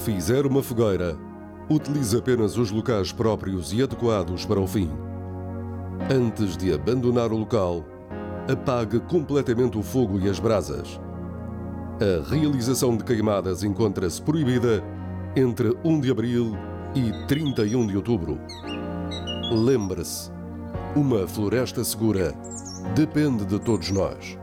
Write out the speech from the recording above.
fizer uma fogueira, utilize apenas os locais próprios e adequados para o fim. Antes de abandonar o local, apague completamente o fogo e as brasas. A realização de queimadas encontra-se proibida entre 1 de abril e 31 de outubro. Lembre-se, uma floresta segura depende de todos nós.